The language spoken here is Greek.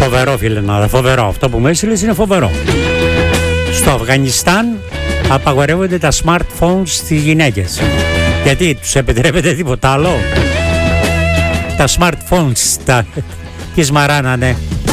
Φοβερό, φίλε, φοβερό. Αυτό που μου έστειλες είναι φοβερό. Στο Αφγανιστάν απαγορεύονται τα smartphones στις γυναίκες. Γιατί τους επιτρέπεται τίποτα άλλο? Τα smartphones, τις μαράνανε.